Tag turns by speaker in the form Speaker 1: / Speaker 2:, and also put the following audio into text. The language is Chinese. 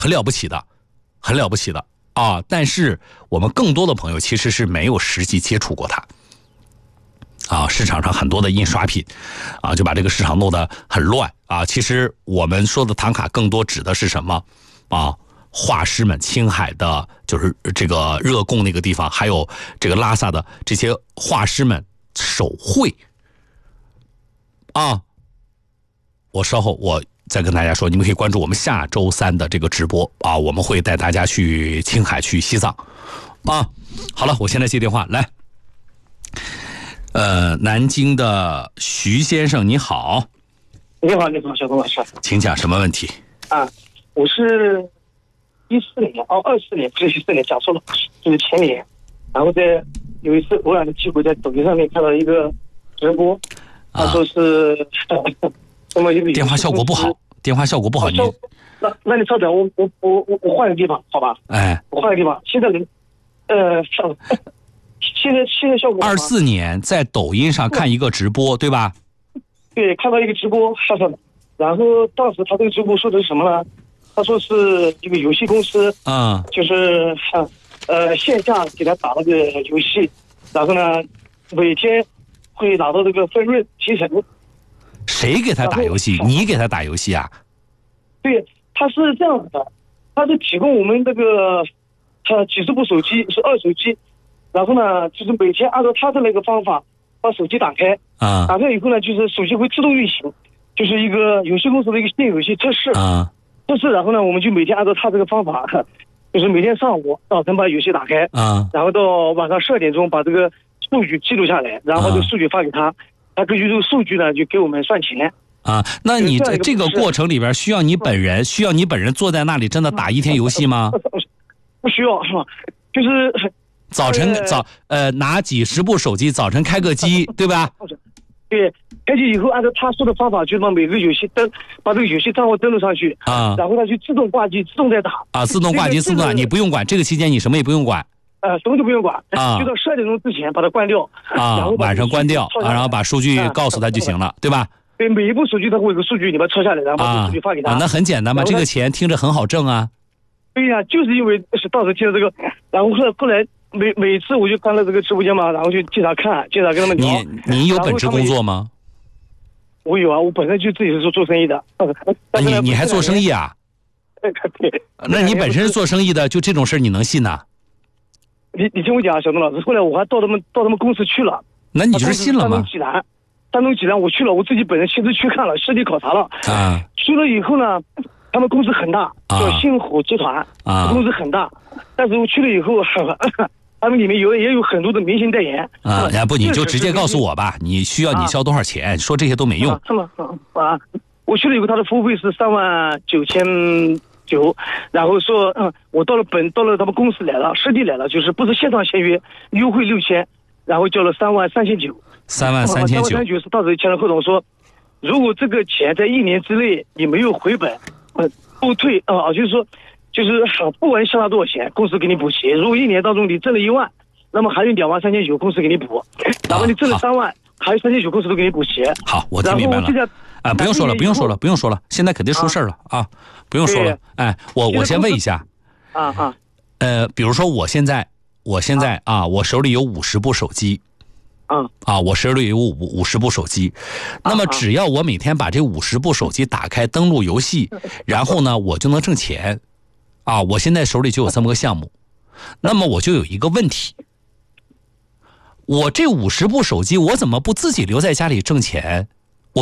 Speaker 1: 很了不起的，很了不起的啊！但是我们更多的朋友其实是没有实际接触过它。啊，市场上很多的印刷品，啊，就把这个市场弄得很乱啊。其实我们说的唐卡更多指的是什么啊？画师们，青海的，就是这个热贡那个地方，还有这个拉萨的这些画师们手绘啊。我稍后我再跟大家说，你们可以关注我们下周3的这个直播啊，我们会带大家去青海，去西藏啊。好了，我现在接电话来。南京的徐先生，你好。
Speaker 2: 你好，小东老师，
Speaker 1: 请讲什么问题？
Speaker 2: 啊，我是24年，不是14年，讲错了，就是前年。然后有一次偶然的机会，在抖音上面看到一个直播，他说是什么一个
Speaker 1: 电话效果不好，你
Speaker 2: 那你稍等，我换个地方，好吧？
Speaker 1: 哎，
Speaker 2: 我换个地方，现在现在效果
Speaker 1: 24年在抖音上看一个直播，对吧？
Speaker 2: 对，看到一个直播，然后当时他这个直播说的是什么呢？他说是一个游戏公司，就是线下给他打了个游戏，然后呢每天会拿到这个分润提成。
Speaker 1: 谁给他打游戏？你给他打游戏啊？
Speaker 2: 对，他是这样子的，他是提供我们这个几十部手机，是二手机。然后呢，就是每天按照他的那个方法把手机打开，打开以后呢，就是手机会自动运行，就是一个游戏公司的一个新游戏测试，然后呢，我们就每天按照他这个方法，就是每天上午早晨把游戏打开，然后到晚上12点钟把这个数据记录下来，然后这个数据发给他，他根据这个数据呢就给我们算钱。
Speaker 1: 那你在这个过程里边需要你本人坐在那里真的打一天游戏吗？
Speaker 2: 不需要，就是
Speaker 1: 早晨拿几十部手机，早晨开个机，对吧？
Speaker 2: 对，开机以后按照他说的方法，就把每个游戏把这个游戏账号登录上去然后他就自动挂机，自动再打
Speaker 1: 自动挂机，自动打，你不用管，这个期间你什么也不用管。
Speaker 2: 什么都不用管就到12点钟之前把它关掉然后
Speaker 1: 晚上关掉然后把数据告诉他就行了，对吧？
Speaker 2: 对，每一部手机它会有个数据，你把它抄下来，然后把数据发给他。
Speaker 1: 那很简单嘛，这个钱听着很好挣啊。
Speaker 2: 对呀，就是因为是当时听了这个，然后后来每次我就看了这个直播间嘛，然后就经常看，经常跟他们聊。
Speaker 1: 你有本职工作吗？
Speaker 2: 我有啊，我本身就自己是做生意的。
Speaker 1: 你还做生意啊？
Speaker 2: 对。
Speaker 1: 那你本身是做生意的，就这种事你能信呐？
Speaker 2: 你听我讲，小东老师，后来我还到他们公司去了。
Speaker 1: 那你就是信了吗？
Speaker 2: 山东济南我去了，我自己本人亲自去看了，实地考察了。去了以后呢，他们公司很大，叫星火集团，公司很大。但是我去了以后，他们里面也有很多的明星代言。
Speaker 1: 不，你就直接告诉我吧，你需要你交多少钱？说这些都没用。
Speaker 2: 是吗？我去了以后，他的服务费是39900，然后说，我到了他们公司来了，实地来了，就是不是线上签约，优惠6000，然后交了33900。
Speaker 1: 33900
Speaker 2: 是当时签了合同，说如果这个钱在1年之内你没有回本，不退就是说，就是不管你下了多少钱，公司给你补齐。如果1年当中你挣了1万，那么还有23900公司给你补，哪怕你挣了3万，还有3900公司都给你补齐。
Speaker 1: 好，我听明白了。不用说了，现在肯定出事了不用说了。我先问一下，比如说我现在我手里有50部手机。我手里有50部手机，那么只要我每天把这50部手机打开登录游戏，然后呢我就能挣钱。我现在手里就有这么个项目，那么我就有一个问题，我这50部手机我怎么不自己留在家里挣钱？